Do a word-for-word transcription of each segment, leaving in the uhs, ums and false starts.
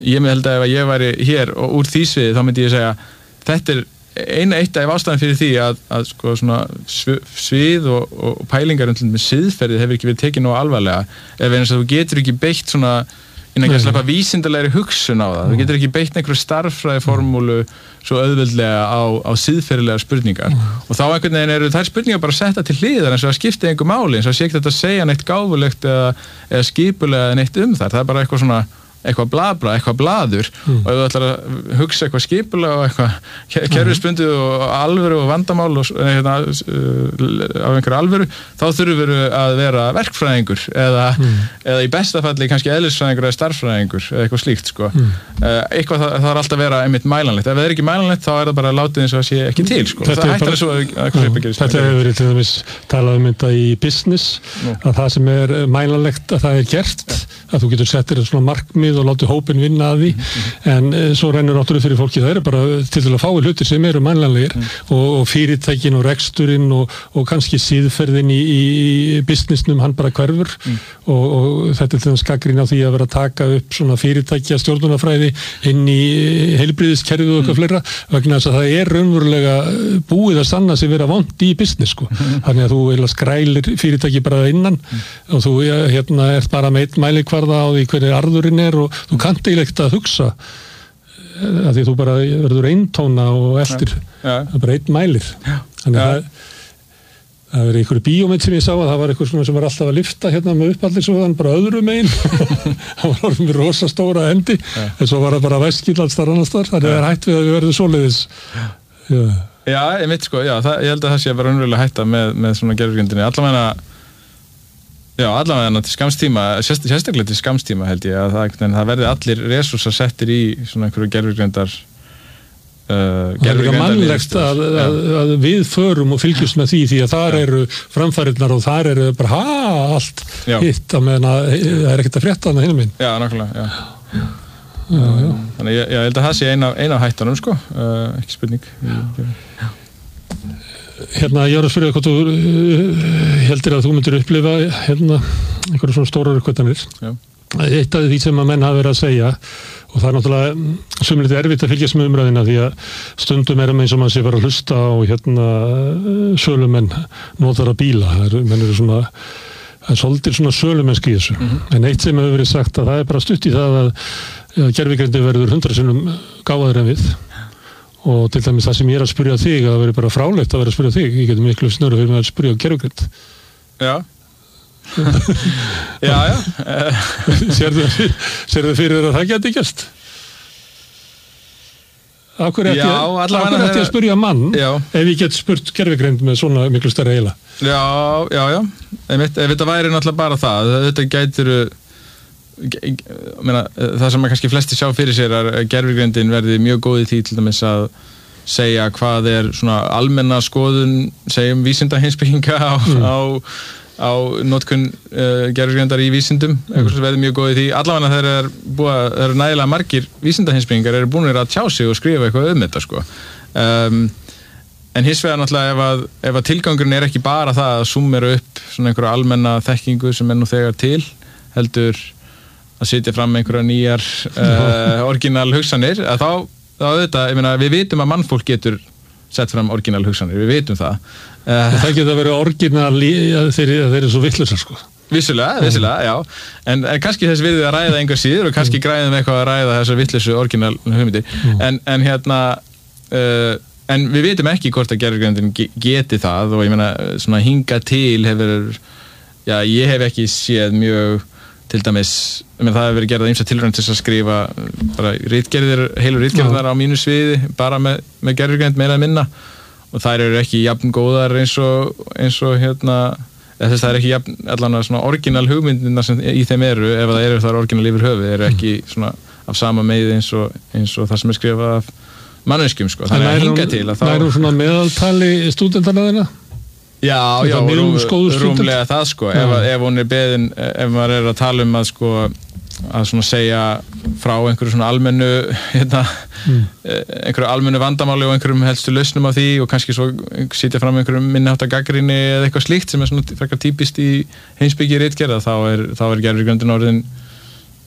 ég með held að ef ég væri hér og úr því sviði þá myndi ég segja þetta er eina eitt af ástæðan fyrir því að, að sko svona svið og, og pælingar um með siðferði hefur ekki verið tekið nógu alvarlega ef eins og þú getur ekki beitt svona innan að slappa vísindalegri hugsun á það þú getur ekki beitt einhverju starffræði formúlu svo auðveldlega á, á siðferðilegar spurningar og þá einhvern veginn eru þær spurningar bara setta til hliðar eins og það skipti einhver máli eins og það sé ekki þetta að segja neitt gáfulegt eða, eða skipulega neitt um þar það er bara eitthvað svona eitthvað blabla, eitthvað blaður mm. og ef þú ætlar að hugsa eitthvað skipulega og eitthvað kerfisbundið og alvöru og vandamál og hérna, á einhverju alvöru þá þurfum við að vera verkfræðingur eða, mm. eða í besta falli kannski eðlisfræðingur eða starffræðingur eða eitthvað slíkt sko. mm. eitthvað það, það er alltaf að vera einmitt mælanlegt ef það er ekki mælanlegt þá er það bara látið eins og það sé ekki til sko. Þetta það hættar þessu að eitthvað svipa gerist Þetta hefur verið til dæmis talað um þetta í business mm. að það sem er mælanlegt að það er gert ja. Að þú getur settir svona markmið og látið hópin vinna að því mm-hmm. en e, svo rennur náttúrulega fyrir fólki það eru bara til að fái hlutir sem eru mannlegir mm. og, og fyrirtækin og reksturinn og, og kannski síðferðin í, í businessnum hann bara hverfur mm. og, og þetta er þess gagnrýni á því að vera að taka upp svona fyrirtækja stjórnunarfræði inn í heilbrigðiskerfið og eitthvað mm. fleira vegna þess að það er raunverulega búið að sanna sig vera vont í business sko. mm. þannig að þú eiginlega skrælir fyrirtæki bara innan mm. og þú hérna ert bara með einn mælikvarða á því hvernig arðurinn er og þú kannt eiginlega ekkert að hugsa að því þú bara verður eintóna og eftir ja. það er bara einn mælir ja. þannig að ja. það, það verið einhverju bíómynd sem ég sá að það var eitthvað sem var alltaf að lyfta hérna með uppallinsvöðan bara öðru megin það var orðið með rosa stóra endi ja. en svo var það bara væskill alls þar annars þar þannig að það er hætt við að við verðum svoleiðis Já, já ég veit sko já, það, ég held að það sé að vera raunverulega hætta með, með svona gerfugreindinni allavega Já, allavega til skamstíma, sérst, sérstaklega til skamstíma held ég að það, það verði allir resursar settir í svona einhverju gerfugreindar uh, Það er líka mannlegt að, að, að við förum og fylgjumst með því því að þar já. Eru framfærirnar og þar eru bara ha, allt já. Hitt að meðan að það er ekkert að frétta hana hinum minn Já, nákvæmlega, já, já. Já, já. Þannig ég, ég held að það sé eina, eina af hættanum sko, uh, ekki spurning Já Hérna, ég var að spyrja hvort þú uh, heldur að þú myndir upplifa hérna, einhverjum svona stórar uppkvæmtanir. Eitt af því sem að menn hafa verið að segja og það er náttúrulega sumlítið erfitt að fylgjast með umræðina því að stundum er eins og maður sé bara að hlusta á hérna sölumenn notara bíla. Það er, menn eru svona það er svolítið svona sölumennski í þessu. Mm-hmm. En eitt sem hefur verið sagt að það er bara stutt í það að, að gervigreindi verður hundra sinnum gáfaður en við. Og til dæmis það sem ég er að spyrja þig að það veri bara frálegt að vera að spyrja þig ég getur miklu snöru fyrir mig að spyrja á gervigreind Já Já, já Sérðu sérðu fyrir þér að það geti gæst? Af hverju ætti ég, ég að spyrja mann já. Ef ég get spurt gervigreind með svona miklu stærra heila Já, já, já Ef þetta væri náttúrulega bara það þetta gætir Meina, það sem að kannski flesti sjá fyrir sér er að gervigreindin verði mjög góð í því til dæmis að segja hvað er svona almenna skoðun segjum vísindaheimspekinga á, mm. á, á notkun uh, gervigreindar í vísindum mm. eitthvað sem verði mjög góð í því allavega þegar er búið að það eru nægilega margir vísindaheimspekingar eru búin að tjá sig og skrifa eitthvað um þetta sko. um, en hins vegar náttúrulega ef að, ef að tilgangurinn er ekki bara það að summera upp svona einhverja almenna þekkingu sem er nú þegar til heldur að setja fram einhverja nýjar uh, orginal hugsanir að þá, þá auðvitað, ég meina, við vitum að mannfólk getur sett fram orginal hugsanir, við vitum það uh, Það getur að vera orginal þegar þeir eru svo vittlausar sko Vissulega, vissulega, já en, en kannski þess við að ræða einhver síður og kannski mm. græðum eitthvað að ræða þessar vittlausu orginal hugmyndir mm. en, en hérna uh, en við vitum ekki hvort að gervigreindin geti það og ég meina, svona hinga til hefur, já, ég hef ekki séð mjög til dæmis, menn það hefur verið gerðað ýmsa tilraun til að skrifa bara ritgerðir, heilur ritgerðar á mínu sviði bara með, með gervigreind meira að minna og þær eru ekki jafn góðar eins og, eins og hérna þess að það er ekki jafn, allan að svona orginal hugmyndina sem í þeim eru, ef það eru þar orginal yfir höfuð, eru ekki svona af sama meiði eins og, eins og það sem er skrifað af manneskjum sko, þannig að hinga til að þá Nærum svona meðaltali stúdentana þeirna? Já, já, rúm, rúmlega það sko ef, ef hún er beðin, ef maður er að tala um að sko, að svona segja frá einhverju svona almennu hérna, mm. einhverju almennu vandamáli og einhverjum helstu lausnum af því og kannski svo sitja fram einhverjum minniháttar gagnrýni eða eitthvað slíkt sem er svona frekar típist í heimspeki ritgerða, þá er, þá er gervigreindin orðin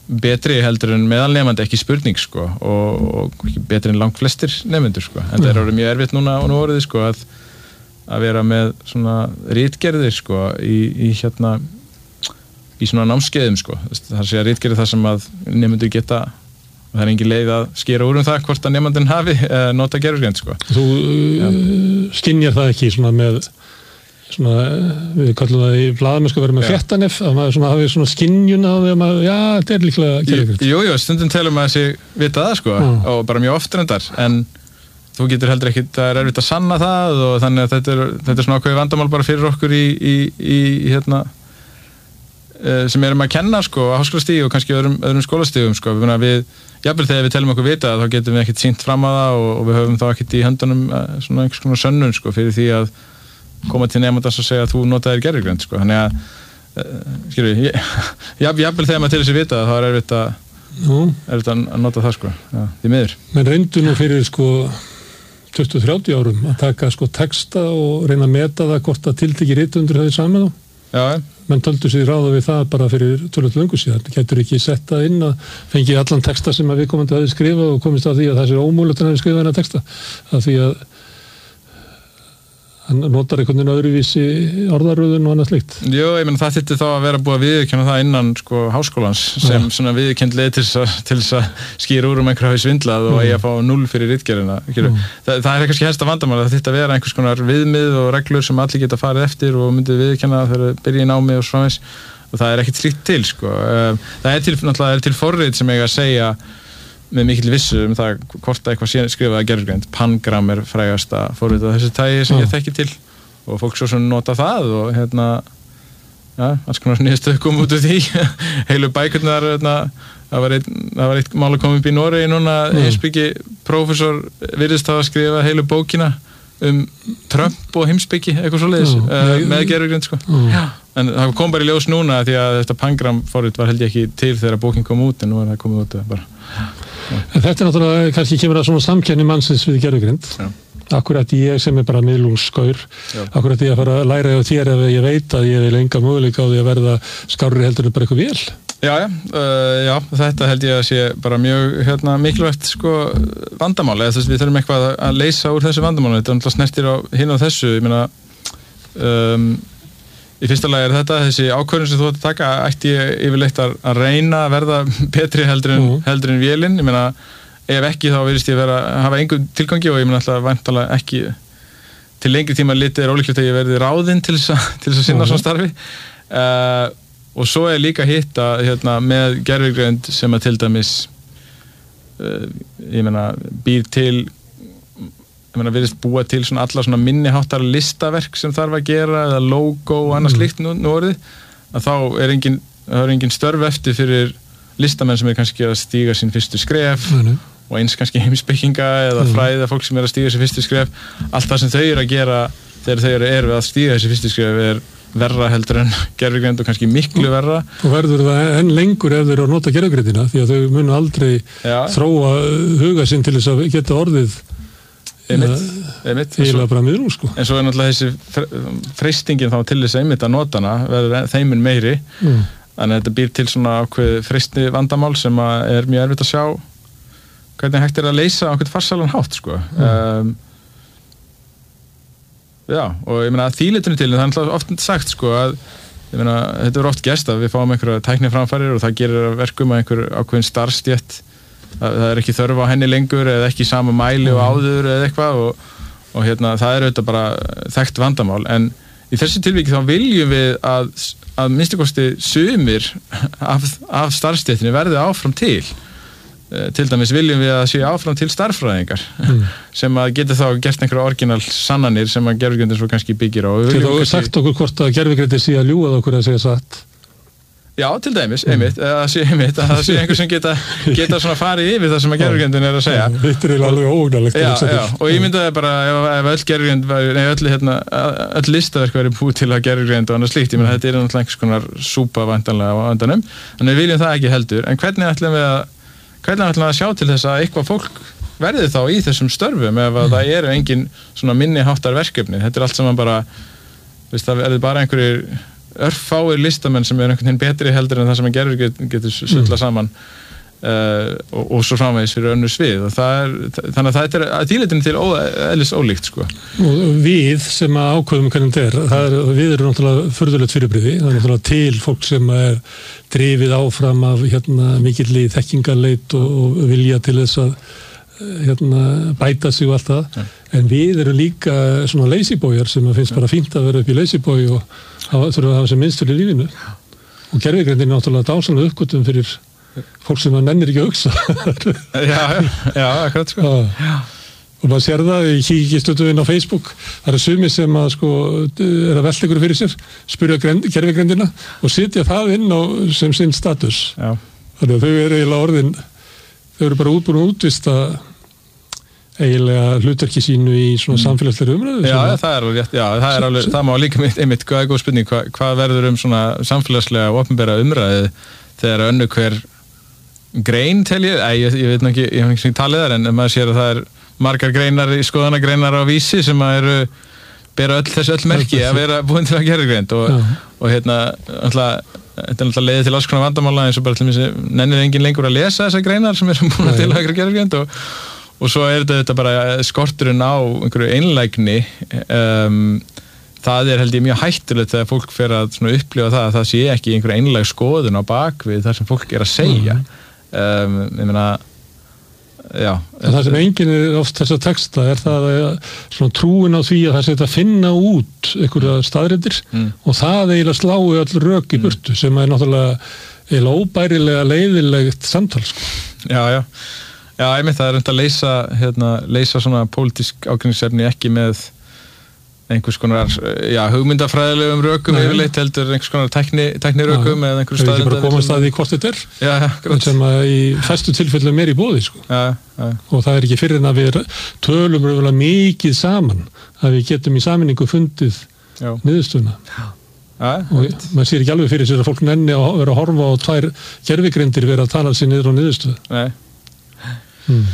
betri heldur en meðalnemandi, ekki spurning sko, og, og betri en langt flestir nemendur sko, en það er orðið mjög erfitt núna og nú orðið sko að, að vera með svona ritgerðir sko í, í hérna í svona námskeiðum sko, það sé að ritgerði það sem að nemendur geta, og það er engin leið að skera úr um það hvort að nemandinn hafi eh, nota gerfugreind sko. Þú uh, skynjar það ekki svona með svona, við kallum það í blaðamennsku að vera með fréttanef, að maður svona hafi svona skynjun á því að maður, já, þetta er líklega gerfugreind. Jú, jú, stundum telum að þessi vita það sko, mm. og bara mjög oft reyndar, en þú getur heldur ekki, það er erfitt að sanna það og þannig að þetta er, þetta er svona ákveði vandamál bara fyrir okkur í, í, í hérna, sem erum að kenna sko á háskólastígi og kannski öðrum, öðrum skólastígum sko, við, við jafnvel þegar við telum okkur vita þá getum við ekkert sýnt fram á það og, og við höfum þá ekkert í höndunum svona einhvers konar sönnun sko fyrir því að koma til nemandans og segja að þú notaðir gervigreind sko, þannig að uh, skilur við, jafnvel þegar maður til þessi vita þá er erfitt að, erfitt að nota það sko, já, því miður. Men reyndu nú fyrir sko tuttugu til þrjátíu árum að taka sko texta og reyna að meta það hvort að tiltekki rithöfundur hafi samið þá. Já, menn töldu sig ráða við það bara fyrir tölvöld löngu síðan, getur ekki setta inn að fengi allan texta sem að viðkomandi hafi skrifað og komist að því að það sé ómúlegt að hafi skrifað hennar texta, að því að hann notar einhvern veginn öðruvísi orðaröðun og annað slíkt. Jú, ég menn það þyrfti þá að vera búið að viðurkenna það innan sko háskólans sem ja. Svona viðurkennd leið til þess að skýra úr um einhver hafi svindlað og mm. eigi að fá null fyrir ritgerðina. Mm. Það, það er kannski helsta vandamál, það þyrfti að vera einhvers konar viðmið og reglur sem allir geta farið eftir og myndið viðurkenna þegar byrja í námi og svona eins, og það er ekkert slíkt til sko. Það er til, náttúrulega er til forrit sem eiga að segja með mikill vissu um það hvort eitthvað skrifað að gerfugreind. Pangram er frægasta forrit af þessu tagi sem ég þekki til og fólk svo sem nota það og hérna ja, alls konar niðurstöðu kom út úr því heilu bækurnar, hérna, það var eitt, það var eitt mál að koma upp í Noregi núna, heimspeki prófessor virðist hafa skrifað heilu bókina um Trump og heimspeki eitthvað svoleiðis uh, með gerfugreind sko. Já. En það kom bara í ljós núna því að þetta Pangram forrit var held ég ekki til þegar bókin kom út, en nú er það komið út bara. En þetta er náttúrulega, kannski kemur að svona samkenni mannsins við gervugreind. Akkurat ég sem er bara miðlungsskaur, akkurat ég að fara að læra á þér ef ég veit að ég vil enga möguleika á því að verða skárri heldur en bara eitthvað vel. Já, já, uh, já, þetta held ég að sé bara mjög hérna, mikilvægt sko, vandamál, eða þess að við þurfum eitthvað að leysa úr þessu vandamáli, þetta er náttúrulega snertir á hinn á þessu, ég meina um, í fyrsta lagi er þetta, þessi ákvörðun sem þú ætti að taka, ætti ég yfirleitt að, að reyna að verða betri heldur en, mm. heldur en vélinn, ég meina ef ekki þá virðist ég vera, hafa engum tilgangi og ég meina alltaf væntanlega ekki til lengri tíma litið er ólíklegt að ég verði ráðinn til þess að, til þess að sinna mm. svona starfi uh, og svo er líka hitt að hérna, með gervigreind sem að til dæmis uh, ég meina býr til ég meina virðist búa til svona alla svona minniháttar listaverk sem þarf að gera eða logo og annað slíkt nú, nú orðið, að þá er engin, er engin störf eftir fyrir listamenn sem er kannski að stíga sín fyrstu skref mm. og eins kannski heimspekinga eða mm. fræða fólk sem er að stíga sín fyrstu skref, allt það sem þau eru að gera þegar þau eru við að stíga þessi fyrstu skref er verra heldur en gervigreind og kannski miklu verra. Og verður það enn lengur ef þeir eru að nota gervigreindina því að þau munu aldrei Já. Þróa huga sinn til þess að geta orðið einmitt, einmitt. Eiginlega bara miðlung sko. En svo er náttúrulega þessi freistingin þá til þess að einmitt að nota hana verður þeimun meiri mm. þannig að þetta býr til svona ákveð freistni vandamál sem að er mjög erfitt að sjá hvernig hægt er að leysa á ákveð farsalan hátt sko. Mm. Um, já, og ég meina að þýlitunni til, það er náttúrulega oft sagt sko að ég meina, þetta er oft gerst að við fáum einhverja tækniframfarir og það gerir að verkum að einhver ákveðin starfstétt það er ekki þörf á henni lengur eða ekki sama mæli og áður eða eitthvað og, og hérna það er auðvitað bara þekkt vandamál, en í þessu tilviki þá viljum við að, að minnstakosti sumir af, af starfstéttinni verði áfram til til dæmis viljum við að sé áfram til starffræðingar mm. sem að geta þá gert einhverja orginal sannanir sem að gervigreindin svo kannski byggir á. Til þú hefur sagt okkur hvort að gervigreindin sé að ljúga okkur að segja satt. Já, til dæmis, einmitt, að það sé einmitt, að það sé einhver sem geta, geta svona farið yfir það sem að gervigreindin er að segja. Þetta er alveg ógnarlegt. Já, já, og ég myndi það bara, ef, ef öll gervigreind, nei, öll, hérna, öll listaverk væri búið til að gervigreind og annað slíkt, ég myndi þetta er náttúrulega einhvers konar súpa væntanlega á andanum, en við viljum það ekki heldur, en hvernig ætlum við að, hvernig ætlum við að sjá til þess að eitthvað fólk verði þá í þessum störfum ef að það eru engin svona minni háttar verkefni, þetta er allt saman bara, veist, það verði bara einhverjir örfáir listamenn sem er einhvern veginn betri heldur en það sem að gerur get, getur sulla mm. saman uh, og, og svo framvegis fyrir önnur svið og það er, þannig að það er að dýleitinu til eðlis ólíkt sko. Og við sem að ákveðum hvernig þetta er, það er við erum náttúrulega furðulegt fyrirbrigði, það er náttúrulega til fólk sem er drifið áfram af hérna, mikilli þekkingarleit og, og vilja til þess að hérna, bæta sig og allt það ja. En við erum líka svona lazyboyar sem finnst ja. Bara fínt að vera upp í lazyboy og hafa, þurfa að hafa sem minnstur í lífinu og gervigreindin er náttúrulega dásanlega uppgötum fyrir fólk sem að nennir ekki að hugsa Já, já, já, akkurat sko já. Og maður sér það, ég kíkja stöðuðinn á Facebook það eru sumir sem að sko er að velta ykkur fyrir sér, spyrja gervigreindina og sitja það inn á sem sinn status já. Þannig að þau eru eiginlega orðin þau eru bara útbúin að útvista eiginlega hlutverki sínu í svona mm. samfélagslegri umræðu. Já, ja, það er alveg rétt, já, það er alveg, það má líka mitt, einmitt, hvað er góð spurning, hvað, hvað verður um svona samfélagslega og opinbera umræðu þegar önnu hver grein tel ég, Æ, ég, ég veit ekki, ég hef ekki talið þar en maður sér að það er margar greinar, skoðanagreinar á Vísi sem að eru, bera öll þessu öll merki að vera búin til að gera greint og, og hérna, alltaf þetta er alltaf leiðið til alls konar vandamála eins og bara til mér nennir enginn lengur að lesa þessar greinar sem eru búin til að gera gerðurgjönd og, og svo er þetta bara skorturinn á einhverju einlægni um, það er held ég mjög hættulegt þegar fólk fer að upplifa það að það sé ekki einhverju einlæg skoðun á bakvið þar sem fólk er að segja um, ég meina Já, það sem enginn er oft þessa texta er það að svona trúin á því að það sé að finna út einhverja staðreyndir mm. og það eiginlega slái öll rök í burtu mm. sem er náttúrulega eiginlega óbærilega leiðilegt samtal sko. Já, já, já, ég mynd það er að leysa, hérna, leysa svona pólitísk ágreiningsefni ekki með einhvers konar, já, hugmyndafræðilegum rökum yfirleitt heldur einhvers konar tækni, tækni rökum eða einhverju staðreyndir. Það er ekki bara komast að því hvort þetta er. Já, já, sem að í fæstu tilfellum er í boði, sko. Já, já. Og það er ekki fyrir en að við tölum röfulega mikið saman að við getum í sameiningu fundið niðurstöðuna. Já. Já, og maður sér ekki alveg fyrir sér að fólk nenni að vera að horfa á tvær gervigrindir vera að tala sér niður á niðurstöðu. Nei. Hmm.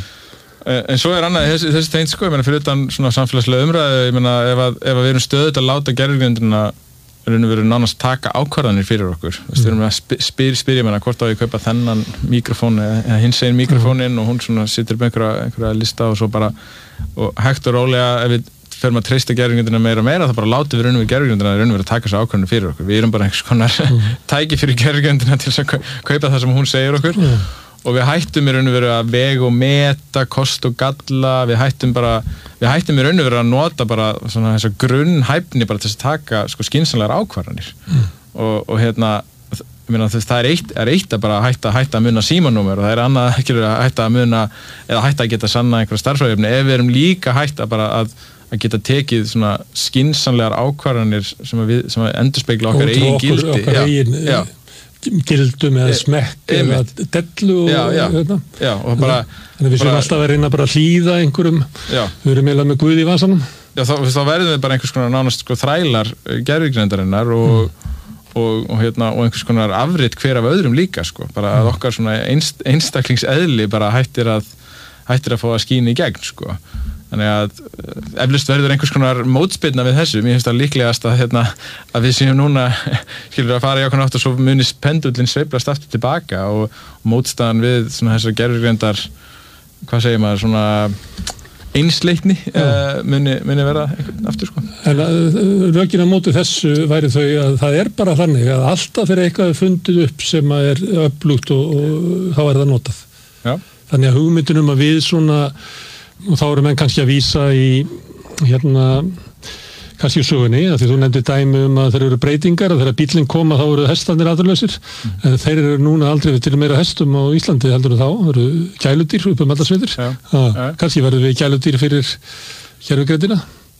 En svo er annað, þessi, þessi tegn sko, ég meina fyrir utan svona samfélagslega umræðu, ég meina ef að, ef að við erum stöðut að láta gervigrindina raun og veru nánast taka ákvarðanir fyrir okkur, mm. við erum að spyrja spyr, ég meina hvort á ég kaupa þennan mikrofón eða hins einn mikrofónin mm. og hún svona situr upp einhverja, einhverja lista og svo bara, og hægt og rólega ef við förum að treysta gervigrindina meira og meira þá bara látum við raun og veru gervigrindina raun og veru að taka þessu ákvarðanir fyrir okkur, við erum bara einhvers konar mm. tæki fyrir gervigrindina til að kaupa það sem hún segir okkur mm. og við hættum í raun og veru að vega og meta, kost og galla, við hættum bara, við hættum í raun og veru að nota bara svona þessa grunnhæfni bara til að taka sko skynsamlegar ákvarðanir mm. og, og hérna, ég meina það er eitt, er eitt að bara hætta, hætta að muna símanúmer og það er annað ekki að hætta að muna eða hætta að geta sanna einhverja starffræðiefni ef við erum líka hætta bara að, að geta tekið svona skynsamlegar ákvarðanir sem að við, sem að endurspegla okkar eigin gildi. Okkar eigin, já. Gildum eða smekk eða dellu og já, já, hérna. Já, og bara þannig að við séum alltaf að reyna bara að hlýða einhverjum, já. Við erum eiginlega með Guð í vasanum. Já, þá, þá verðum við bara einhvers konar nánast sko þrælar gervigreindarinnar og, mm. og, og, hérna, og einhvers konar afrit hver af öðrum líka sko, bara að okkar svona einst, einstaklingseðli bara hættir að hættir að fá að skína í gegn sko. Þannig að eflaust verður einhvers konar mótspyrna við þessu. Mér finnst það líklegast að, hérna, að við séum núna skilur að fara í ákveðna átt og svo muni pendullin sveiflast aftur tilbaka og, og mótstaðan við svona þessar gervigreindar, hvað segir maður, svona einsleitni uh, muni, muni vera aftur sko. En rökin á móti þessu væri þau að það er bara þannig að alltaf fyrir eitthvað fundið upp sem er öflugt og, og þá er það notað. Já. Þannig að hugmyndunum að við svona og þá eru menn kannski að vísa í hérna kannski í sögunni, að því þú nefndir dæmi um að þeir eru breytingar og þegar bíllinn koma þá eru hestanir aðurlausir, mm. en þeir eru núna aldrei til meira hestum á Íslandi heldur þá, það eru gæludýr upp um allasveitir ja. ja. Kannski verður við gæludýr fyrir gervigreindina.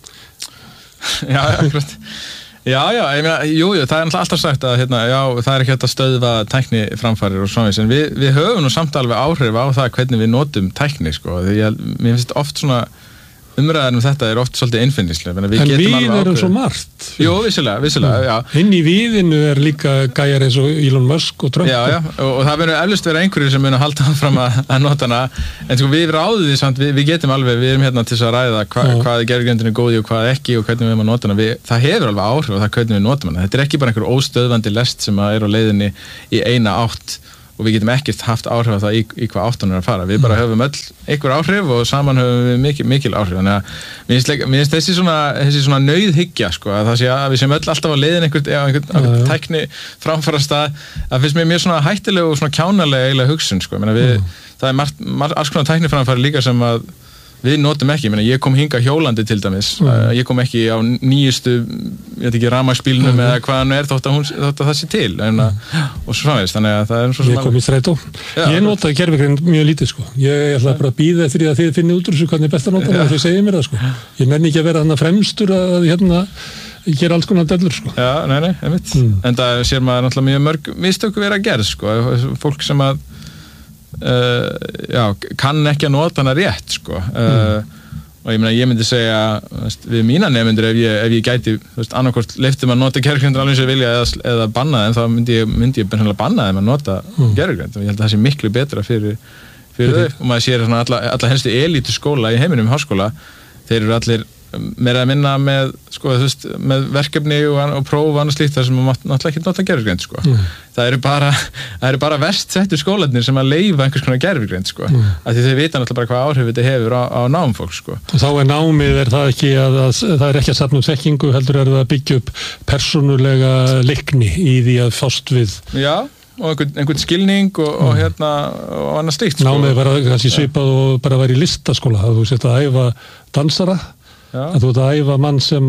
Já, akkurat. Já, já, ég meina, jú, jú, það er alltaf sagt að hérna, já, það er ekki hægt að stöðva tækni framfarir og svona, en við, við höfum nú samt alveg áhrif á það hvernig við notum tækni, sko, því ég, mér finnst oft svona umræðan um þetta er oft svolítið einfinnislega. En við, við erum svo margt. Jú, vissilega, vissilega, já. Inn í viðinu er líka gæjar eins og Elon Musk og Trump. Já, já, og, og það verður eflaust vera einhverjir sem mun að halda fram að, að nota hana, en sko við ráðum því samt, við, við getum alveg, við erum hérna til þess að ræða hva, hvað gervigreindin er góð í og hvað ekki og hvernig við erum að nota hana. Við, það hefur alveg áhrif á það hvernig við notum hana. Þetta er ekki bara einhver óstöðvandi lest sem er á leiðinni í eina átt og við getum ekkert haft áhrif á það í, í hvað áttan er að fara. Við bara höfum öll einhver áhrif og saman höfum við mikil, mikil áhrif. Þannig að mér finnst, mér finnst þessi svona, þessi svona nauðhyggja, sko, að það sé að við séum öll alltaf á leiðin einhvern, einhvern, einhvern tækni framfarastað. Það finnst mér mjög svona hættileg og svona kjánalega eiginlega hugsun, sko. Ég meina við, mm. það er margt, margt, alls konar tækni framfari líka sem að við notum ekki. Ég meina, ég kom hinga hjólandi til dæmis. Mm. Uh, ég kom ekki á nýjustu, ég veit ekki, rafmagnsbílnum mm. eða hvað hann er þótt að, hún, þótt að það sé til. En, mm. og svo framvegis, þannig að það er svo sem... Ég kom í strætó. Ég notaði gervigreind mjög lítið, sko. Ég ætla bara að bíða eftir því að þið finnir út úr þessu hvernig er best að nota það og þið segir mér það, sko. Ég nenni ekki að vera þarna fremstur að hérna gera alls konar dellur, sko. Já, nei, nei, einmitt. Mm. En það sér maður náttúrulega mjög mörg mistöku vera að gerð, sko. Fólk sem að Uh, já, kann ekki að nota hana rétt, sko. uh, mm. og ég meina, ég myndi segja veist, við mína nefnendur ef ég, ef ég gæti annarkvort leiftum að nota gervigreind alveg sem vilja eða, eða banna en þá myndi ég, myndi ég banna þeim að nota mm. gervigreind og ég held að það sé miklu betra fyrir, fyrir þau og maður sér alla, alla helstu elítu skóla í heiminum í háskóla, þeir eru allir meira að minna með, sko, þú veist, með verkefni og, og próf og annað slíkt þar sem maður náttúrulega ekki nota gervigreind, sko. Mm. Það eru bara, það eru bara verst settu skólarnir sem að leyfa einhvers konar gervigreind, sko. Mm. Af því þau vita náttúrulega bara hvað áhrif þetta hefur á, á námfólk, sko. Og þá er námið, er það ekki að, að það er ekki að safna um þekkingu, heldur er það að byggja upp persónulega leikni í því að fást við. Já, og einhvern, einhvern skilning og, mm. og hérna og annað slíkt, sko. Námið var kannski svipað og bara var í listaskóla, að þú sett að æfa dansara. Já. Að þú ert að æfa mann sem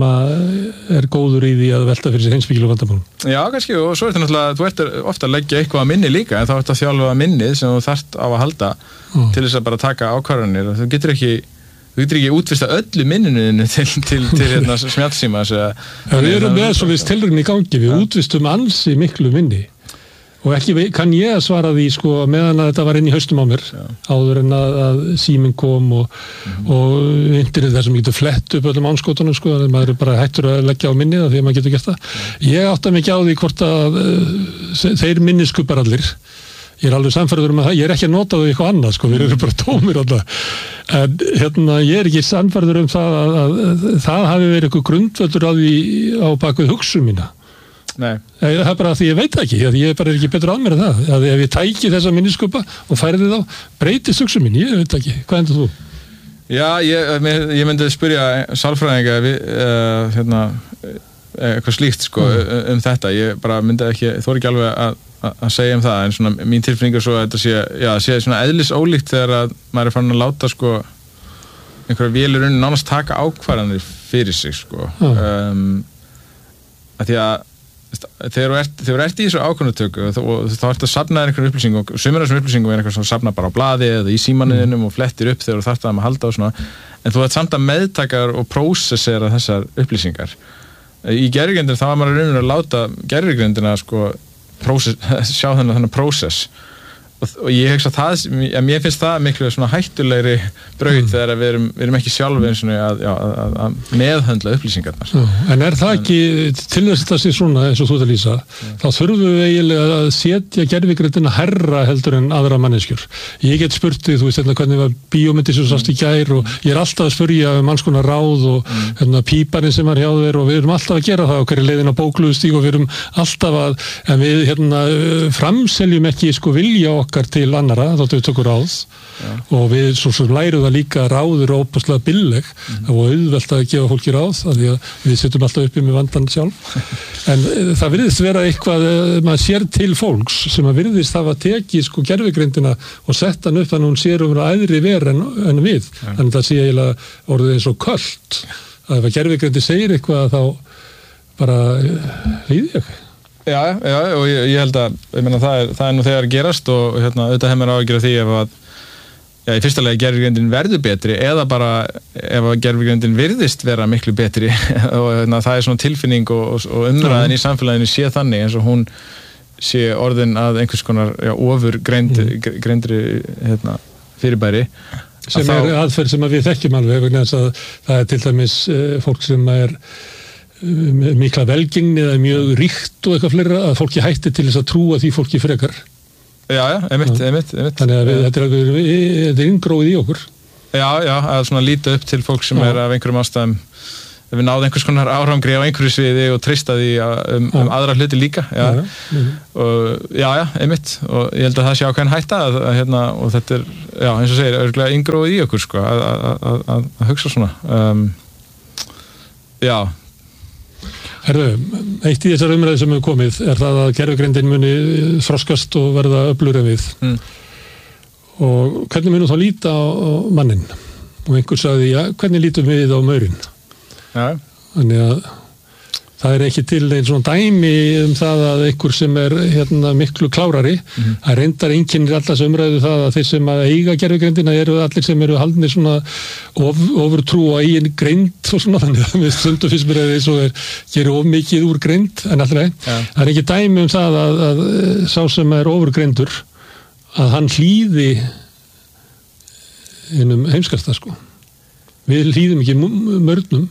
er góður í því að velta fyrir sér heimspekilegu vandamálum. Já, kannski, og svo er þetta náttúrulega, þú ert ofta að leggja eitthvað að minni líka, en þá ert að þjálfa minnið sem þú þarft á að halda mm. til þess að bara taka ákvarðanir. Þú getur ekki, þú getur ekki útvista öllu minninu til, til, til hérna smjallsíma. Við erum með svolítið tilrögn í gangi, við útvistum ansi miklu minni. Og ekki kann ég að svara því, sko, meðan að þetta var inn í haustum á mér, já. Áður en að, að síminn kom og, mm-hmm. og internet þar sem getur flett upp öllum ánskótunum, sko, að maður er bara hættur að leggja á minnið því að maður getur gert það. Mm. Ég átta mig ekki á því hvort að uh, þeir minniskupar allir. Ég er alveg samfærður um að það, ég er ekki að nota þau eitthvað annað, sko, við erum bara tómir alltaf. En hérna, ég er ekki samfærður um það að, að, að, að það hafi verið eitthvað grundvöldur á því á bakvið hugsun mína. Nei. Það er bara því ég veit ekki, að ég er bara ekki betur að mér en það, að ef ég tæki þessa minniskupa og færði þá, breytist hugsun mín, ég veit ekki, hvað endur þú? Já, ég, ég myndi spyrja sálfræðinga uh, hérna, eitthvað slíkt, sko, mm. um þetta, ég bara myndi ekki, þó er ekki alveg að, að segja um það, en svona mín tilfinning er svo að þetta sé, já, sé svona eðlis ólíkt þegar að maður er farin að láta, sko, einhverja vélur unni nánast taka ákvarðanir fyrir sig, sko, mm. um, að því að þegar þú ert, þegar þú ert í þessu ákvörðunartöku og þá ert að safna einhverjum upplýsingum og sumir af þessum upplýsingum er eitthvað sem safna bara á blaði eða í símanniðinum mm. og flettir upp þegar þú þarft að halda og svona, en þú ert samt að meðtakar og prósessera þessar upplýsingar. Í gervigreindinni þá var maður rauninu að láta gervigreindina, sko, prósess, sjá þennan þennan prósess og, og ég hugsa að það, að mér finnst það miklu svona hættulegri braut mm. þegar við erum, við erum ekki sjálf eins og að, að, að meðhöndla upplýsingarnar. Já, en er það ekki, til þess að það sé svona eins og þú ert að lýsa, ja. Þá þurfum við eiginlega að setja gervigreindina herra heldur en aðra manneskjur. Ég get spurt því, þú veist hérna hvernig var bíómyndi sem sást í gær og ég er alltaf að spurja um alls konar ráð og mm. hérna píparinn sem var hjá þér og við erum alltaf að gera það á hverju leiðin á bókluðstíg og við erum alltaf að, en við hérna framseljum ekki, sko, vilja okkar til annara, þóttu við tökum ráð ja. Og við svo sem lærum það líka ráður óbúslega billeg mm. og auðvelt að gefa fólki ráð af því að við setjum alltaf uppi með vandan sjálf en það virðist vera eitthvað maður sér til fólks sem að virðist hafa tekið, sko, gervigreindina og sett hann upp þannig að hún sér um að æðri ver en, en við, ja. Þannig að það sé eiginlega orðið eins og köld að ef að gervigreindi segir eitthvað þá bara líði ég. Já, já, og ég, ég held að ég meina, það, er, það er nú þegar gerast og hérna, auðvitað hefur mér áhyggjur af því ef að já, í fyrsta lagi gervigreindin verður betri eða bara ef að gervigreindin virðist vera miklu betri og hérna, það er svona tilfinning og, og, og umræðin mm. í samfélaginu sé þannig eins og hún sé orðin að einhvers konar já, ofur greind, mm. greindri hérna, fyrirbæri sem þá... er aðferð sem að við þekkjum alveg vegna þess að það er til dæmis uh, fólk sem er uh, mikla velgengni eða mjög ríkt og eitthvað fleira að fólki hætti til þess að trúa því fólki frekar. Já, já, einmitt, einmitt, einmitt. Þannig að við, þetta er, er inngróið í okkur. Já, já, að svona líta upp til fólk sem já. Er af einhverjum ástæðum ef við náðum einhvers konar árangri á einhverju sviði og treysta því um, um aðra hluti líka já. Já, já. Og, já, já, einmitt og ég held að það sé ákveðin hætta að, að, hérna, og þetta er, já, eins og segir örgulega inngróið í okkur, sko, að, að, að, að hugsa svona um, Já Herðu, eitt í þessar umræði sem hefur komið er það að gervigreindin muni þroskast og verða öflugri en við mm. og hvernig munum þá líta á, á mannin og einhver sagði, já, hvernig lítum við á maurinn? Já. Þannig að það er ekki til einn svona dæmi um það að einhver sem er hérna miklu klárari mm-hmm. að reyndar einkennir alltaf umræðu það að þeir sem að eiga gervigreindina eru allir sem eru haldnir svona of, ofurtrú á eigin greind og svona þannig að við stundum fyrst mér eins og þeir gerir of mikið úr greind en alltaf ja. Það er ekki dæmi um það að, að, að sá sem er ofurgreindur að hann hlýði einum heimskasta sko við hlýðum ekki mörnum.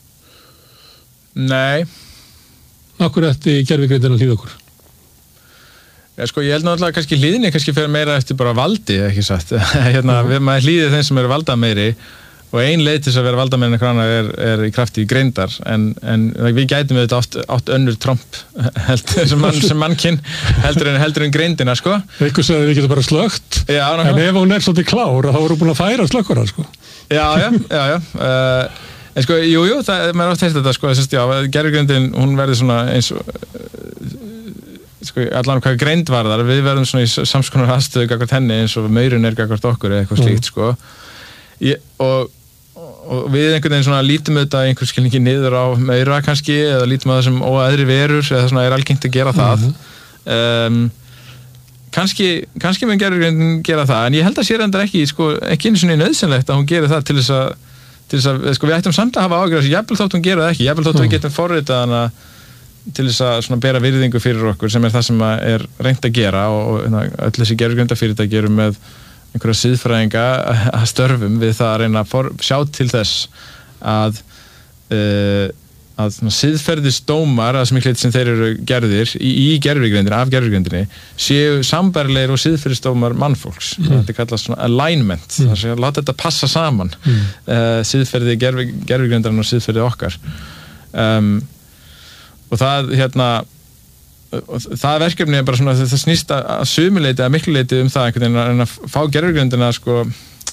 Nei. Akkur eftir gervigreindin að hlýða okkur? Já, sko, ég held náttúrulega kannski hlýðinni kannski fyrir meira eftir bara valdi, ekki satt. hérna, mm. við maður hlýðir þeim sem eru valda meiri og ein leið til þess að vera valda meira en eitthvað annar er, er í krafti í greindar en, en við gætum við þetta oft, oft önnur tromp heldur, sem, mann, sem mannkinn heldur en, heldur en greindina, sko. Eitthvað sagði við getum bara slögt, já, en ef hún er svolítið klár, þá voru búin að færa slökkura, sko. Já, já, já, já. Uh, En sko, jú, jú, það, maður oft heilt þetta, sko, þess að, já, gervigreindin, hún verður svona eins og, sko, allan hvað greind var þar, við verðum svona í samskonar aðstöðu gagvart henni eins og maurinn er gagvart okkur eða eitthvað slíkt, sko. Ég, og, og við einhvern veginn svona lítum auðvitað einhver skilningi niður á maura kannski, eða lítum á það sem óæðri verur, eða svona er algengt að gera það. Mm-hmm. um, kannski, kannski mun gervigreindin gera það, en ég held að sér endar ekki, sko, ekki einu svona nauðsynlegt að hún gerir það til þess að til þess að, sko, við ættum samt að hafa ágjörð þessu, jafnvel þótt hún gera það ekki, jafnvel þótt mm. við getum forritað hana til þess að svona bera virðingu fyrir okkur sem er það sem er reynt að gera og, og öll þessi gervigrindafyrirtæki eru með einhverja siðfræðinga að störfum við það að reyna að for, sjá til þess að uh, að svona siðferðisdómar að smiklit sem þeir eru gerðir í, í gervigrindinni, af gervigrindinni séu sambærilegir og siðferðisdómar mannfólks mm. þetta kallast svona alignment mm. það sé að láta þetta passa saman mm. uh, siðferði gervi, gervigrindarinn og siðferði okkar um, og það hérna og það verkefni er bara svona það snýst að sumuleiti að mikluleiti um það einhvern veginn að fá gervigrindina sko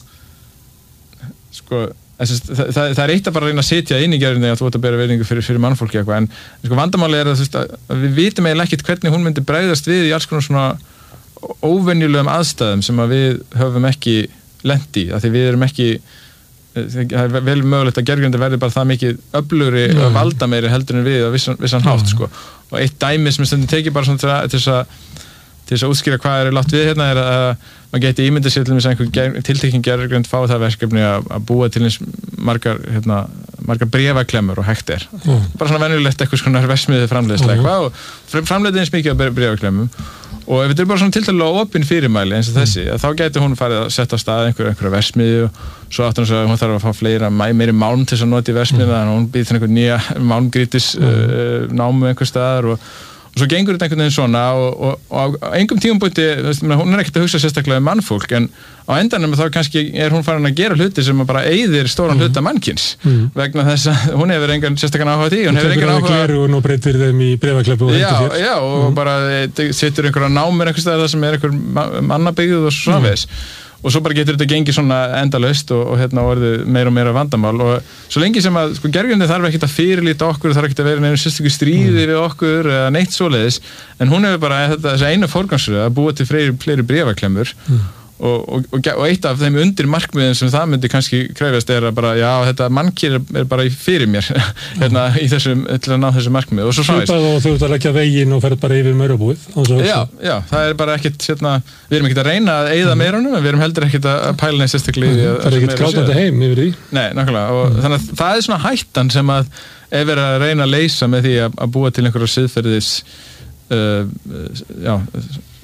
sko Það, það, það er eitt að bara reyna að setja inn í gerðinni að þú ert að bera verðingu fyrir, fyrir mannfólki eitthvað en sko, vandamáli er að, veist, að við vitum eiginlega ekkert hvernig hún myndi bregðast við í alls konar svona óvenjulegum aðstæðum sem að við höfum ekki lent í, af því við erum ekki það er vel mögulegt að gerðgrindi verði bara það mikið öflugri og valda meiri heldur en við á vissan, vissan hátt sko. Og eitt dæmi sem er stundum tekið bara svona til þess að til þess að útskýra hvað er látt við hérna er að maður geti ímyndið sér til þess að einhver tiltekning gervigrind fá það verkefni að, að búa til eins margar, hérna, margar bréfaklemmur og hægt er. Mm. Bara svona venjulegt eitthvað svona versmiðið framleiðsla eitthvað og framleiðið eins mikið af bréfaklemmum og ef þetta er bara svona tiltalega opin fyrirmæli eins og þessi, mm. þá geti hún farið að setja á stað einhver, einhverja versmiði og svo áttur hún að hún þarf að fá fleira meiri málm til þess að nota í versmiðina mm. þannig að hún býð til einhver nýja málmgrítis mm. uh, námu einhver staðar og og svo gengur þetta einhvern veginn svona og, og, og á engum tímapunkti, hún er ekkert að hugsa sérstaklega um mannfólk en á endanum þá kannski er hún farin að gera hluti sem bara eyðir stóran mm. hluta mannkins mm. vegna þess að hún hefur engan sérstakann áhuga því hún hefur engan áhuga og nú breytir þeim í bréfakleppu og já, já, og mm. bara setur einhverja námur einhvers staðar sem er einhver mannabyggð og svo framvegis mm. og svo bara getur þetta gengið svona endalaust og, og hérna orðið meira og meira vandamál og svo lengi sem að sko gervigreindin þarf ekkert að fyrirlíta okkur þarf ekkert að vera neina sérstöku stríði mm. við okkur eða neitt svoleiðis en hún hefur bara þetta, þessi einu forgangsröð að búa til fleiri, fleiri bréfaklemmur mm. og, og, og, og eitt af þeim undir markmiðin sem það myndi kannski krefjast er að bara já þetta mannkyn er bara fyrir mér hérna í þessum til að ná þessu markmið og svo framvegis og þú ert að leggja veginn og ferð bara yfir maurabúið já, já, það er bara ekkert hérna, við erum ekkert að reyna að eyða meirunum en við erum heldur ekkert að pæla neins sérstaklega það er ekkert grátandi heim yfir því nei, nákvæmlega, og mm. þannig að það er svona hættan sem að er verið að reyna að leysa með því að, að búa til einhverja siðferðis uh, já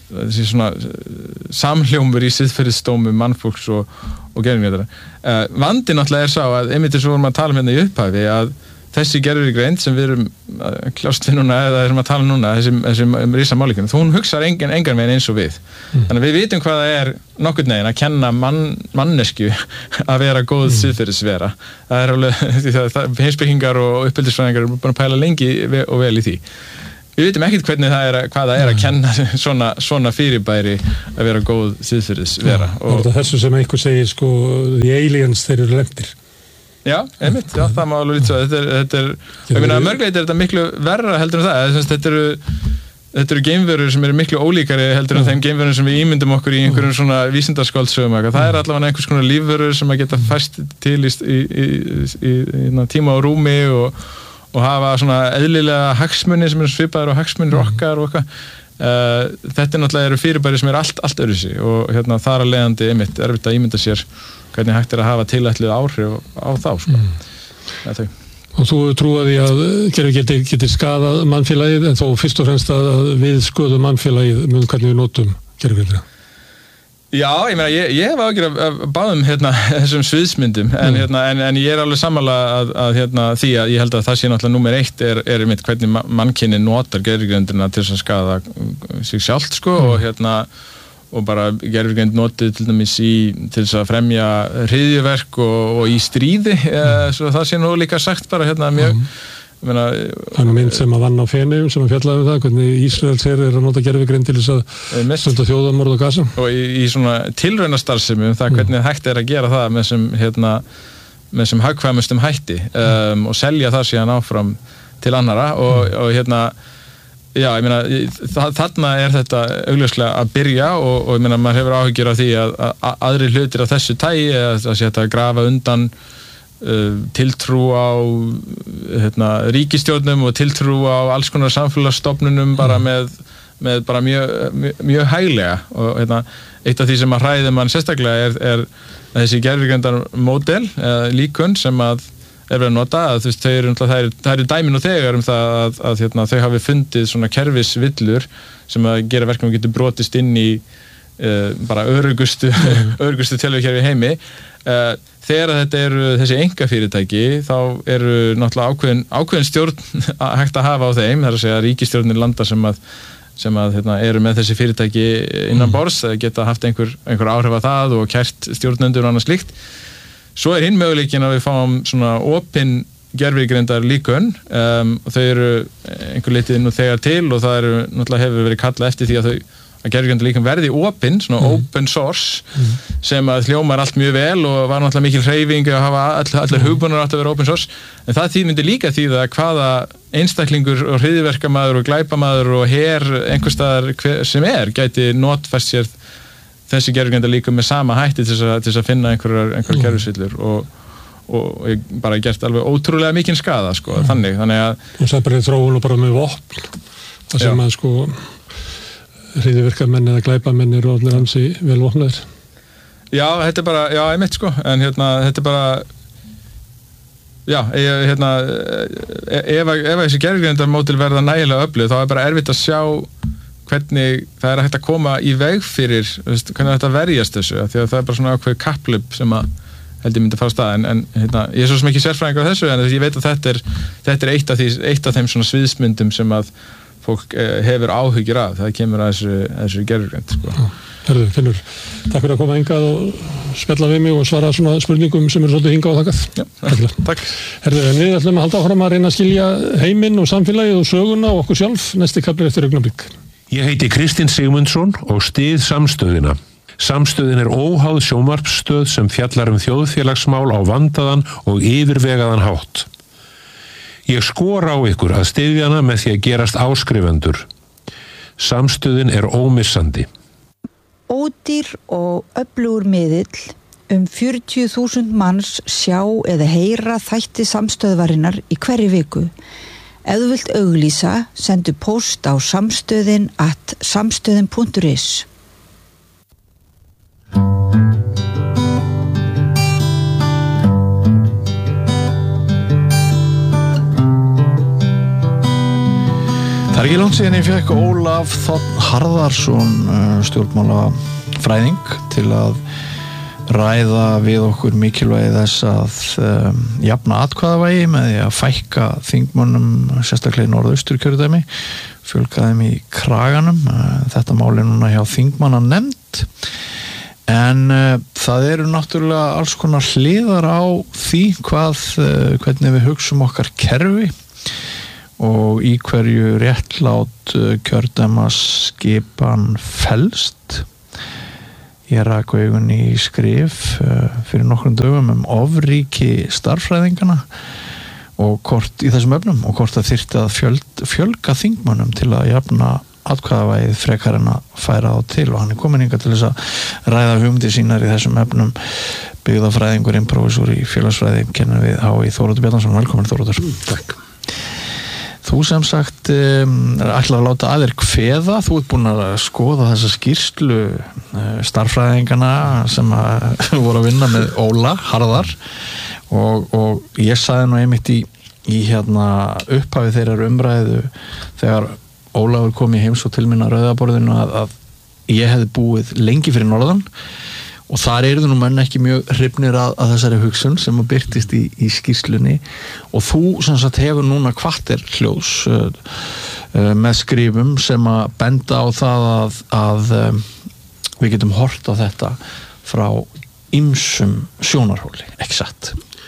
þessi svona samhljómur í siðferðisdómum mannfólks og, og gerfingreindar. Uh, vandinn náttúrulega er sá að einmitt eins og vorum að tala um hérna í upphafi að þessi gerfigreind sem við erum að kljást við núna eða erum að tala núna, þessi, þessi risa málíkuna, hún hugsar engan, engan veginn eins og við. Mm. Þannig að við vitum hvað það er nokkurn veginn að kenna mann, mannesku að vera góð mm. siðferðisvera. Það er alveg, heimspekingar og uppeldisfræðingar eru búin að pæla lengi og vel í því. Við vitum ekkert hvernig það er, hvað það er að kenna svona, svona fyrirbæri að vera góð siðferðisvera. Ja, og það er þessu sem einhver segir, sko, the aliens, þeir eru lendir. Já, einmitt, já, það má alveg lítið svo. Þetta er, þetta er, ég meina, mörgleiti er þetta miklu verra heldur en það. Þetta eru, þetta eru geimverur sem eru miklu ólíkari heldur en þeim geimverur sem við ímyndum okkur í einhverjum svona vísindaskáldsögum. Það er allavega einhvers konar lífverur sem að geta fæst til í, í, í, í, í tíma og rúmi og, og hafa svona eðlilega hagsmuni sem eru svipaðir og hagsmunir okkar og okkar. Uh, þetta er náttúrulega eru fyrirbæri sem er allt, allt öðruvísi og hérna, þar að leiðandi einmitt erfitt að ímynda sér hvernig hægt er að hafa tilætluð áhrif á þá sko. Mm. Og þú trúið því að gerfi geti, geti skadað mannfélagið en þó fyrst og fremst að við skoðum mannfélagið með hvernig við notum gerfigreindina. Já, ég meina, ég, ég hef ágjör að báðum hérna, þessum sviðsmyndum en, mm. hérna, en, en ég er alveg sammála að, að hérna, því að ég held að það sé náttúrulega númer eitt er, er mitt hvernig mannkynni notar gerfigreindina til þess að skada sig sjálft sko mm. og hérna og bara gerfigreind notið til dæmis í til þess að fremja hryðjuverk og, og í stríði mm. eða, svo það sé nú líka sagt bara hérna mjög mm. Meina, það er mynd sem að vann á Feneyjum sem að fjallaði um það, hvernig Ísraels her er að nota gerfigreind til þess að stunda þjóðarmorð og Gaza. Og í, í svona tilraunastarfsemi um það hvernig mm. hægt er að gera það með sem, hérna, með sem hagkvæmustum hætti um, og selja það síðan áfram til annara og, mm. og hérna, já, ég meina, þarna er þetta augljóslega að byrja og, og ég meina, maður hefur áhyggjur af því að, að, að aðri hlutir af þessu tægi, að það sé að grafa undan Uh, tiltrú á hérna, ríkistjórnum og tiltrú á alls konar samfélagsstofnunum bara með, með bara mjög, mjög, mjög hæglega og hérna, eitt af því sem að hræði mann sérstaklega er, er þessi gervigreindarmódel eða líkun sem að er verið að nota að þú veist, þau eru, það eru, það eru dæmin og þegar um það að, að hérna, þau hafi fundið svona kerfisvillur sem að gera verkum að getur brotist inn í uh, bara örugustu, örugustu tölvukerfi heimi uh, þegar þetta eru þessi einkafyrirtæki þá eru náttúrulega ákveðin, ákveðin stjórn hægt að hafa á þeim, það er að segja ríkisstjórnir landa sem að, sem að hérna, eru með þessi fyrirtæki innan borðs, geta haft einhver, einhver áhrif af það og kært stjórnendur og annað slíkt. Svo er hinn möguleikin að við fáum svona opin gervigreindar líkun um, og þau eru einhver litið nú þegar til og það eru náttúrulega hefur verið kallað eftir því að þau að gervigreindar líkun verði opin, svona mm. open source mm. sem að hljómar allt mjög vel og var náttúrulega mikil hreyfing að hafa all, allir mm. hugbúnar átt að vera open source en það því myndi líka þýða að hvaða einstaklingur og hryðjuverkamaður og glæpamaður og her einhverstaðar sem er gæti notfært sér þessi gervigreindar líkun með sama hætti til þess að finna einhverjar, einhverjar mm. gerfisvillur og og ég bara gert alveg ótrúlega mikinn skaða sko, mm. þannig, þannig að og það er bara þróun og bara með vopn það sem að sko hryðjuverkamenn eða glæpamenn eru allir hansi vel vopnaðir. Já, þetta er bara, já, einmitt sko, en hérna, þetta er bara já, ég, hérna ef, ef þessi gervigreindarmódel verða nægilega öflug, þá er bara erfitt að sjá hvernig það er hægt að koma í veg fyrir, veist, hvernig þetta verjast þessu, því að það er bara svona ákveð kapphlaup sem að held ég myndi að fara á stað, en, en hérna, ég er svo sem ekki sérfræðingur á þessu, en ég veit að þetta er, þetta er eitt, af því, eitt af þeim svona sviðsmyndum sem að fólk eh, hefur áhyggjur af, það kemur að þessu, þessu gervigreind, sko. Herðu, Finnur, takk fyrir að koma hingað og spjalla við mig og svara svona spurningum sem eru svolítið hingað og þakkað. Já, takk. Herðu, en við ætlum að halda áfram að reyna að skilja heiminn og samfélagið og söguna og okkur sjálf, næsti kafli eftir augnablik. Ég heiti Kristinn Sigmundsson og styð Samstöðina. Samstöðin er óháð sjónvarpsstöð sem fjallar um þjóðfélagsmál á vandaðan og yfirvegaðan hátt. Ég skora á ykkur að styðja hana með því að gerast áskrifendur. Samstöðin er ómissandi. Ódýr og öflugur miðill, um fjörutíu þúsund manns sjá eða heyra þætti Samstöðvarinnar í hverri viku. Ef þú vilt auglýsa, sendu post á samstöðin at samstöðin punktur is. Það er ekki langt síðan ég fekk Ólaf Þ. Harðarsson stjórnmálafræðing til að ræða við okkur mikilvægi þess að um, jafna atkvæðavægi með því að fækka þingmönnum sérstaklega í norðausturkjördæmi, fjölga þeim í kraganum. Þetta mál er núna hjá þingmannanefnd en uh, það eru náttúrulega alls konar hliðar á því hvað, uh, hvernig við hugsum okkar kerfi og í hverju réttlát uh, kjördæmaskipan felst. Ég rak augun í skrif uh, fyrir nokkrum dögum um ofríki starffræðingana og hvort í þessum öfnum og hvort það þyrfti að fjöld, fjölga þingmönnum til að jafna atkvæðavægið frekar en að færa þá til, og hann er komin hingað til þess að ræða hugmyndir sínar í þessum öfnum. Byggðafræðingurinn, prófessor í félagsfræði, kennir við H í Þóroddur Bjarnason. Velkomin Þóroddur. Mm, takk. Þú sem sagt um, er ætlað að láta að þér kveða. Þú ert búin að skoða þessa skýrslu uh, starffræðingana sem að voru að vinna með Óla Harðar og, og ég sagði nú einmitt í, í hérna upphafi þeirrar umræðu þegar Ólafur kom í heims og til minna rauðaborðinu að, að ég hefði búið lengi fyrir norðan og þar eru nú menn ekki mjög hrifnir að, að þessari hugsun sem að byrtist í, í skýrslunni og þú sem sagt hefur núna kvarter hljós uh, uh, með skrifum sem að benda á það að, að um, við getum hort á þetta frá ýmsum sjónarhóli, ekki satt?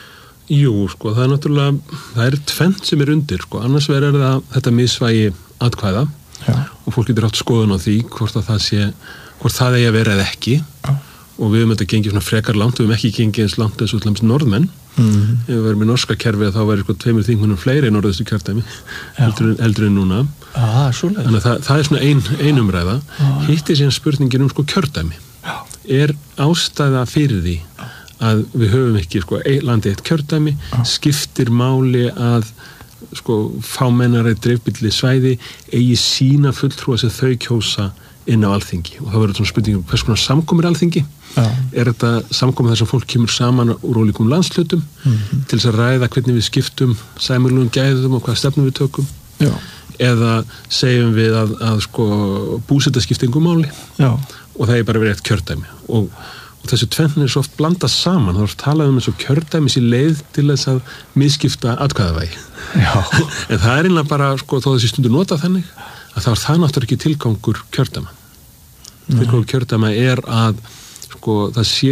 Jú, sko, það er náttúrulega, það er tvennt sem er undir, sko, annars verður það þetta misvægi atkvæða. Já. Og fólk getur átt skoðun á því hvort að það sé, hvort það eigi að vera eða ekki. Já. Og við höfum þetta gengið svona frekar langt, við höfum ekki gengið eins langt eins og til dæmis norðmenn. Mm-hmm. Ef við verðum í norska kerfið þá væri sko tveimur þingmönnum fleiri í norðaustu kjördæmi eldur, eldur en núna. Ah, þannig að það, það er svona ein, ein umræða. Ah. Hitt er síðan spurningin um sko kjördæmi. Já. Er ástæða fyrir því að við höfum ekki sko landi eitt kjördæmi, Já. Skiptir máli að sko fámennari dreifbýlli svæði eigi sína fulltrúa sem þau kjósa inn á alþingi og þá verður svona spurningum hvers konar samkomur alþingi. Já. Er þetta samkomur þar sem fólk kemur saman úr ólíkum landshlutum mm-hmm. til þess að ræða hvernig við skiptum sæmilegum gæðum og hvað stefnum við tökum. Já. Eða segjum við að, að sko búsetaskiptingu máli. Já. Og það er bara verið eitt kjördæmi og, og þessu tvennin er svo oft blandað saman. Það er talað um eins og kjördæmis í leið til þess að misskipta atkvæðavægi. Já. En það er einlega bara sko þó þessi stundu nota þannig að það er það náttúrulega ekki tilgangur kjördæma. Tilgangur kjördæma er að sko það sé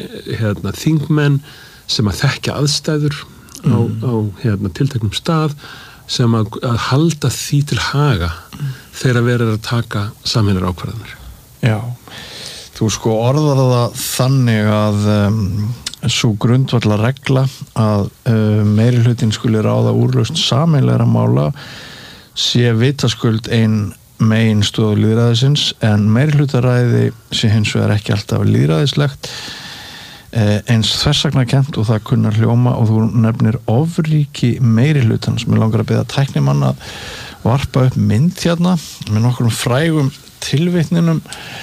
hérna þingmenn sem að þekkja aðstæður mm. á, á hérna tilteknum stað sem að, að halda því til haga mm. þegar verður að taka sameiginlegar ákvarðanir. Já, þú sko orðar það þannig að um, svo grundvallar regla að um, meirihlutin skuli ráða úrlausn sameiginlegra mála sé vitaskuld ein megin stöð lýðræðisins en meirihlutaræði sé hins vegar ekki alltaf lýðræðislegt eh, eins þversagnarkennt og það kunnar hljóma og þú nefnir ofríki meirihlutans. Mér langar að biðja tæknimann að varpa upp mynd hérna með nokkrum frægum tilvitninum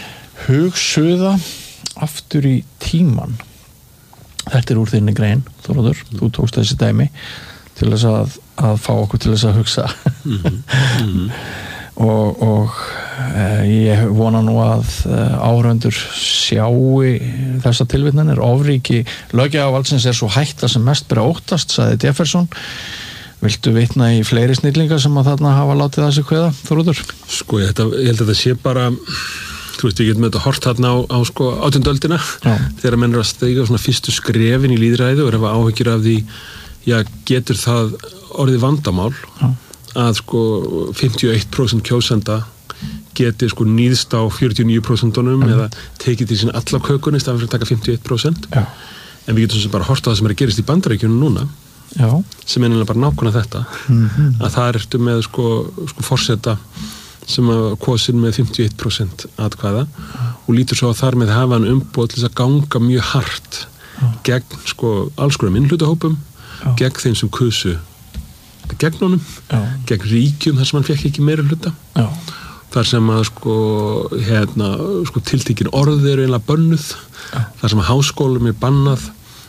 hugsuða aftur í tíman. Þetta er úr þinni grein, Þóroddur, mm. þú tókst þessi dæmi til þess að, að fá okkur til þess að hugsa mm-hmm. Mm-hmm. og, og eh, ég vona nú að eh, áhörfundur sjáu þessa tilvitnanir. Ofríki löggjafarvaldsins er svo hætta sem mest bera óttast, sagði Jefferson. Viltu vitna í fleiri snillingar sem að þarna hafa látið þessi kveða, Þóroddur? Sko, ég, þetta, ég held að það sé bara þú veist, við getum þetta hort þarna á, á sko átjándu öldina þegar menn er að steiga svona fyrstu skrefin í lýðræði og er að hafa áhyggjur af því já, getur það orðið vandamál já. Að sko fimmtíu og eitt prósent kjósenda geti sko nýðst á fjörutíu og níu prósentunum mm. eða tekið til sín alla kökunni staðan fyrir að taka fimmtíu og eitt prósent já. En við getum sem bara hort á það sem er að gerast í Bandaríkjunum núna já. Sem er bara nákvæmlega þetta mm-hmm. að það ertu með sko, sko forseta sem að kosin með fimmtíu og eitt prósent atkvæða já. Og lítur svo að þar með hafa hann umboð til þess að ganga mjög hart já. Gegn sko alls konar minnhlutahópum gegn þeim sem kusu gegn honum, já. Gegn ríkjum þar sem hann fekk ekki meira hluta já. Þar sem að sko, hérna, sko tiltekin orð eru einlega bönnuð já. Þar sem að háskólum er bannað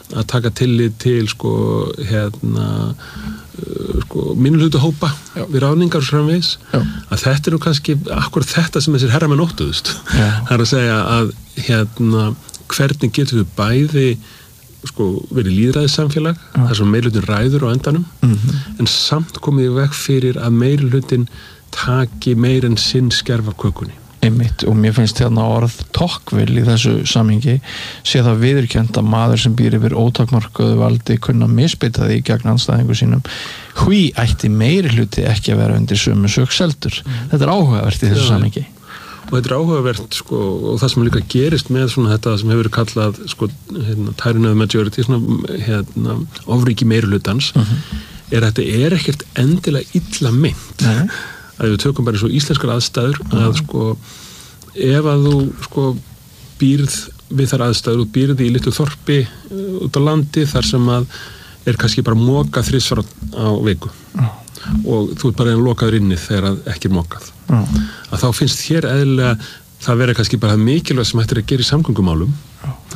að taka tillit til sko hérna sko minnihluta-hópa við ráðningar og framvegis að þetta er nú kannski akkurat þetta sem þessir herramenn óttuðust. Það er að segja að hérna hvernig getum við bæði sko verið lýðræðissamfélag þar sem meirihlutin ræður á endanum mm-hmm. en samt komið í veg fyrir að meirihlutin taki meir en sinn skerf af kökunni. Einmitt, og mér finnst hérna orð tokkvill í þessu samhengi sé það viðurkennt að maður sem býr yfir ótakmarkaðu valdi kunna misbeita því gegn andstæðingu sínum hví ætti meirihluti ekki að vera undir sömu sökseldur. Mm. Þetta er áhugavert í þessu ja. Samhengi. Og þetta er áhugavert sko, og það sem líka gerist með svona þetta sem hefur kallað sko, hérna, tyranny of majority, svona hérna, ofríki meirihlutans mm-hmm. er að þetta er ekkert endilega illa meint mm-hmm. að við tökum bara svo íslenskar aðstæður mm-hmm. að sko ef að þú sko býrð við þar aðstæður og býrð í litlu þorpi uh, út á landi þar sem að er kannski bara moka þrisvar á viku mm. og þú ert bara einn lokaður inni þegar ekki er mokað mm. að þá finnst hér eðlilega það vera kannski bara mikilvægt sem hættir að gera í samgöngumálum